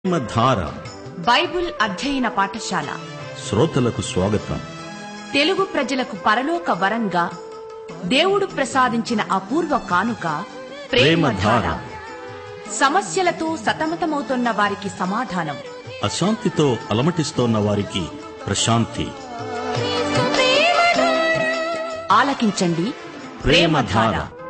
ప్రేమధార Bible అధ్యయన పాఠశాల శ్రోతలకు స్వాగతం. తెలుగు ప్రజలకు పరలోక వరంగా దేవుడు ప్రసాదించిన అపూర్వ కానుక ప్రేమధార. సమస్యలతో సతమతమవుతున్న వారికి సమాధానం, అశాంతితో అలమటిస్తోన్న వారికి ప్రశాంతి. ఆలకించండి ప్రేమధార.